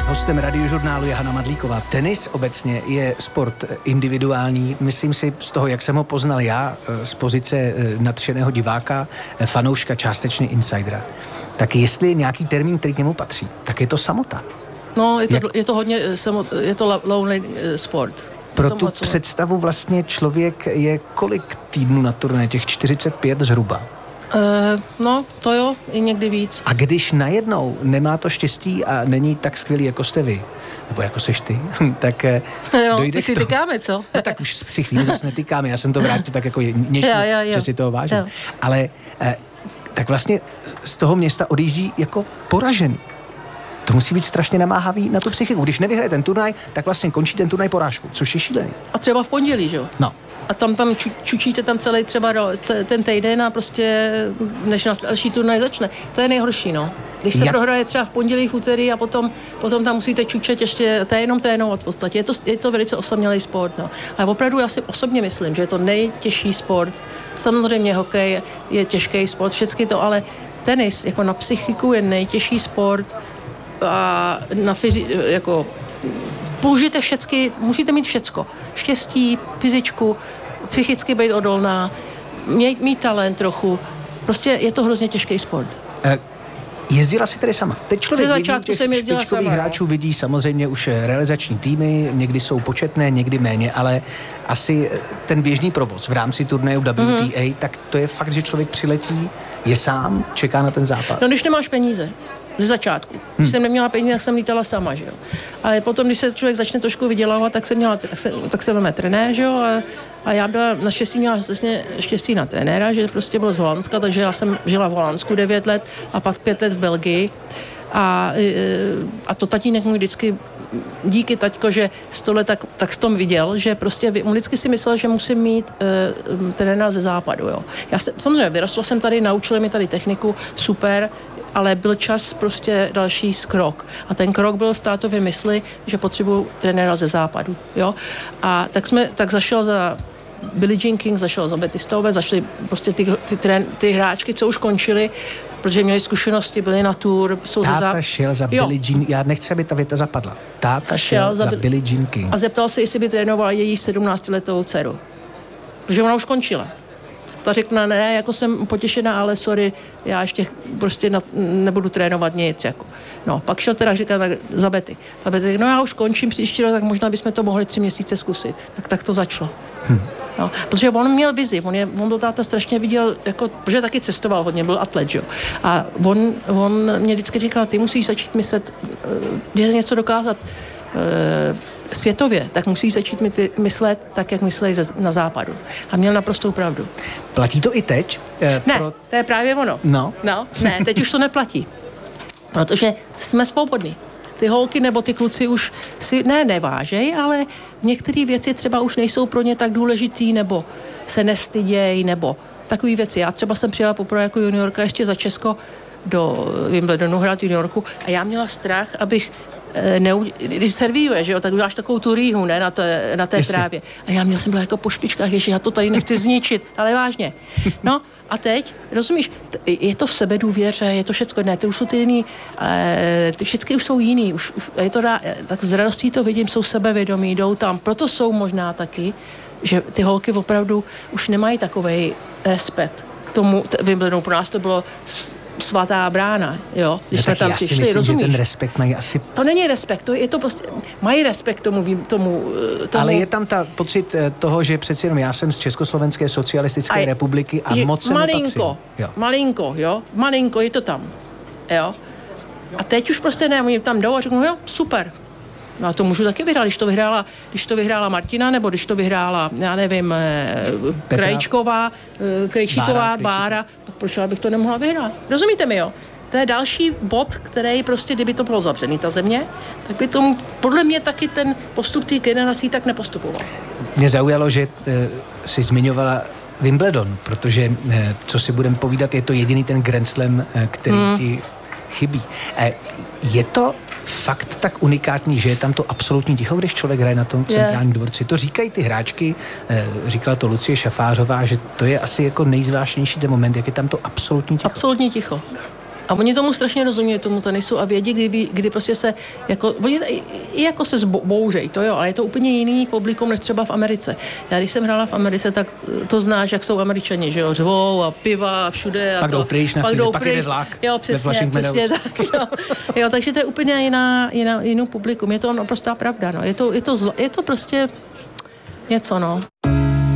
Hostem Radiožurnálu je Hana Madlíková. Tenis obecně je sport individuální. Myslím si z toho, jak jsem ho poznal já, z pozice nadšeného diváka, fanouška, částečně insidera. Tak jestli je nějaký termín, který k němu patří, tak je to samota. No, je to hodně, je to lonely sport. Pro tu představu vlastně člověk je kolik týdnů na turné? Těch 45 zhruba. No, to jo, i někdy víc. A když najednou nemá to štěstí a není tak skvělý, jako jste vy, nebo jako seš ty, tak dojde k tomu. Tykáme, co? No tak už si chvíli zase netýkáme, já jsem to vrátil tak jako něžně, že si toho vážím. Ale tak vlastně z toho města odjíždí jako poražený. To musí být strašně namáhavý na tu psychiku. Když nevyhraje ten turnaj, tak vlastně končí ten turnaj porážkou, což je šílený. A třeba v pondělí, že jo? No. A tam čučíte tam celý třeba ten týden a prostě než na další turnaj začne. To je nejhorší, no. Když se prohraje třeba v pondělí, v úterý a potom tam musíte čučet ještě trénovat v podstatě. Je to velice osamělý sport, no. A opravdu já si osobně myslím, že je to nejtěžší sport. Samozřejmě hokej je těžký sport, všechny to, ale tenis jako na psychiku je nejtěžší sport a na jako použijte všecky, musíte mít všecko. Štěstí, fyzičku, psychicky být odolná, mít talent trochu. Prostě je to hrozně těžký sport. Jezdila si tedy sama? Teď člověk vidí těch špičkových hráčů, no. Vidí samozřejmě už realizační týmy, někdy jsou početné, někdy méně, ale asi ten běžný provoz v rámci turnaje WTA, tak to je fakt, že člověk přiletí, je sám, čeká na ten zápas. No když nemáš peníze. Ze začátku. Když jsem neměla peníze, tak jsem lítala sama, že jo. Ale potom, když se člověk začne trošku vydělávat, tak se veme trenér, že jo. A já byla naštěstí měla vlastně štěstí na trenéra, že prostě byl z Holandska, takže já jsem žila v Holandsku 9 let a pak 5 let v Belgii. A to tatínek můj vždycky, díky taťko, že 100 let tak s tom viděl, že prostě on vždycky si myslel, že musím mít trenéra ze západu, jo. Já samozřejmě vyrostla jsem tady, naučili mi tady techniku, super, ale byl čas prostě další krok. A ten krok byl v tátově mysli, že potřebuju trenéra ze západu, jo. A tak zašel za Billie Jean King, zašel za Betty Stove, zašli prostě ty hráčky, co už končily, protože měli zkušenosti, byli na tour. Táta šel za Billie Jean, já nechci, aby ta věta zapadla. Táta šel za Billie Jean King. A zeptal se, jestli by trénovala její 17letou dceru. Protože ona už končila. Ta řekla, ne, jako jsem potěšená, ale sorry, já ještě prostě nebudu trénovat nic. Jako. No, pak šel teda říkat za Betty. Ta Betty řekla, no já už končím příští rok, tak možná bychom to mohli 3 měsíce zkusit. Tak to začalo. No, protože on měl vizi, on byl táta strašně viděl, jako, protože taky cestoval hodně, byl atlet, jo. A on mě vždycky říkal, ty musíš začít myslet, když něco dokázat světově, tak musí začít myslet tak, jak myslí na západu. A měl naprostou pravdu. Platí to i teď? Ne, to je právě ono. No, ne, teď už to neplatí. Protože jsme svobodní. Ty holky nebo ty kluci už si nevážej, ale některé věci třeba už nejsou pro ně tak důležitý, nebo se nestydějí, nebo takové věci. Já třeba jsem přijela poprvé jako juniorka ještě za Česko do Wimbledonu hrát juniorku a já měla strach, abych když servíruje, že jo, tak uděláš takovou tu rýhu, ne, na té trávě. A já jsem byla jako po špičkách, že já to tady nechci zničit, ale vážně. No a teď, rozumíš, je to v sebedůvěře, je to všecko, ne, ty už jsou ty jiný, ty všechny už jsou jiný, už je to tak z radostí to vidím, jsou sebevědomí, jdou tam, proto jsou možná taky, že ty holky opravdu už nemají takovej respekt k tomu Wimbledonu, pro nás to bylo svatá brána, jo, když jsme tam přišli, myslím, rozumíš? Že ten respekt mají asi... To není respekt, je to prostě, mají respekt tomu. Ale je tam ta pocit toho, že přeci jenom já jsem z Československé socialistické republiky a moc se nepatřím. Malinko, je to tam, jo. A teď už prostě ne, oni tam jdou a řeknou, jo, super. No a to můžu taky vyhrát, když to vyhrála Martina, nebo když to vyhrála, já nevím, Krejčíková, Bára, tak proč bych to nemohla vyhrát? Rozumíte mi, jo? To je další bod, který prostě, kdyby to bylo zavřený, ta země, tak by tomu, podle mě taky ten postup těch generací tak nepostupoval. Mě zaujalo, že jsi zmiňovala Wimbledon, protože, co si budeme povídat, je to jediný ten Grand Slam, který ti chybí. Je to fakt tak unikátní, že je tam to absolutní ticho, když člověk hraje na tom centrálním dvorci. To říkají ty hráčky, říkala to Lucie Šafářová, že to je asi jako nejzvláštnější ten moment, jak je tam to absolutní ticho. Absolutní ticho. A oni tomu strašně rozumí, tomu tenisu a vědí, kdy prostě se jako, oni jako se bouřejí, to jo, ale je to úplně jiný publikum, než třeba v Americe. Já když jsem hrála v Americe, tak to znáš, jak jsou Američani, že jo, řvou a piva a všude. A pak jdou pryč, pak jde vlak. Jo, přesně tak. Jo, takže to je úplně jinou publikum. Je to naprostá pravda, no. Je to prostě něco, no.